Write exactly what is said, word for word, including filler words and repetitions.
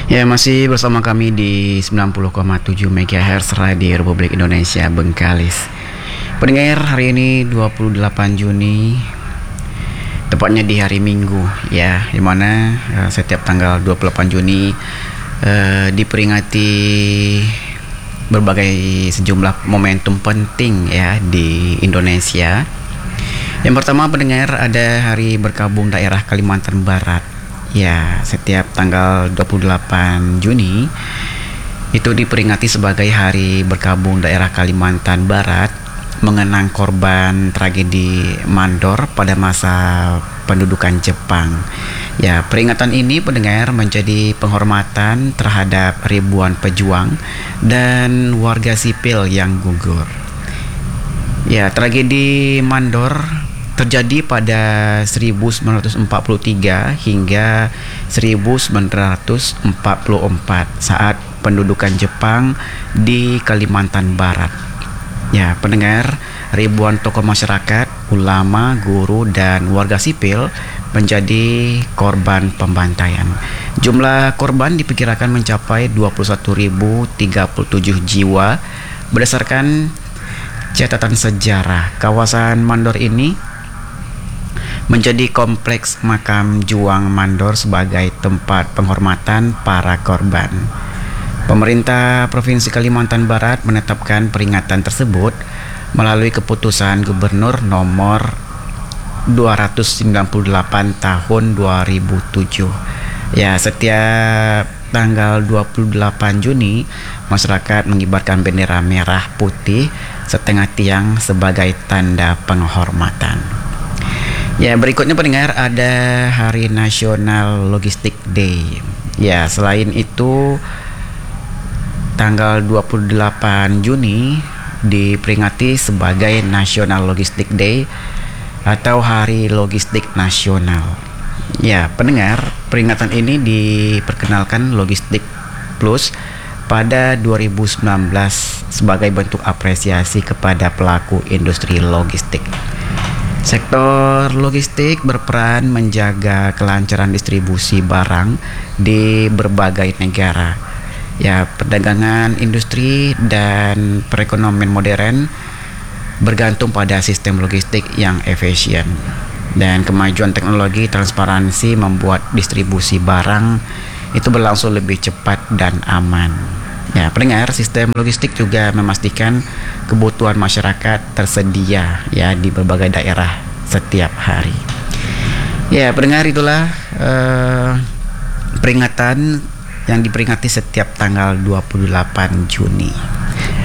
Ya, masih bersama kami di sembilan puluh koma tujuh megahertz Radio Republik Indonesia Bengkalis. Pendengar, hari ini dua puluh delapan Juni, tepatnya di hari Minggu, ya, dimana uh, setiap tanggal dua puluh delapan Juni uh, diperingati berbagai sejumlah momentum penting ya di Indonesia. Yang pertama, pendengar, ada Hari Berkabung Daerah Kalimantan Barat. Ya, setiap tanggal dua puluh delapan Juni itu diperingati sebagai Hari Berkabung Daerah Kalimantan Barat, mengenang korban tragedi Mandor pada masa pendudukan Jepang. Ya, peringatan ini, pendengar, menjadi penghormatan terhadap ribuan pejuang dan warga sipil yang gugur. Ya, tragedi Mandor terjadi pada seribu sembilan ratus empat puluh tiga hingga seribu sembilan ratus empat puluh empat saat pendudukan Jepang di Kalimantan Barat. Ya, pendengar, ribuan tokoh masyarakat, ulama, guru, dan warga sipil menjadi korban pembantaian. Jumlah korban diperkirakan mencapai dua puluh satu ribu tiga puluh tujuh jiwa. Berdasarkan catatan sejarah, kawasan Mandor ini menjadi kompleks makam juang Mandor sebagai tempat penghormatan para korban. Pemerintah Provinsi Kalimantan Barat menetapkan peringatan tersebut melalui keputusan Gubernur nomor dua ratus sembilan puluh delapan tahun dua ribu tujuh. Ya, setiap tanggal dua puluh delapan Juni masyarakat mengibarkan bendera merah putih setengah tiang sebagai tanda penghormatan. Ya, berikutnya pendengar, ada Hari Nasional Logistik Day. Ya, selain itu tanggal dua puluh delapan Juni diperingati sebagai National Logistik Day atau Hari Logistik Nasional. Ya, pendengar, peringatan ini diperkenalkan Logistik Plus pada dua ribu sembilan belas sebagai bentuk apresiasi kepada pelaku industri logistik. Sektor logistik berperan menjaga kelancaran distribusi barang di berbagai negara. Ya, perdagangan, industri, dan perekonomian modern bergantung pada sistem logistik yang efisien. Dan kemajuan teknologi transparansi membuat distribusi barang itu berlangsung lebih cepat dan aman. Ya, pendengar, sistem logistik juga memastikan kebutuhan masyarakat tersedia ya di berbagai daerah setiap hari. Ya, pendengar, itulah uh, peringatan yang diperingati setiap tanggal dua puluh delapan Juni.